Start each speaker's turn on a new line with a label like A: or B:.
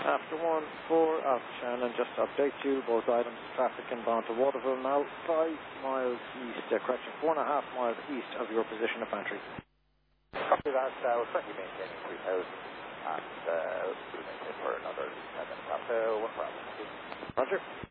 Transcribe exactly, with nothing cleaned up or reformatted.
A: After one, four, Alpha Shannon, just to update you, both items of traffic inbound to Waterville now, five miles east, uh, correction, four and a half miles east of your position at Bantry.
B: Copy that, uh, we're currently maintaining three thousand, and uh, we'll maintain for another ten minutes after one problem.
A: Roger.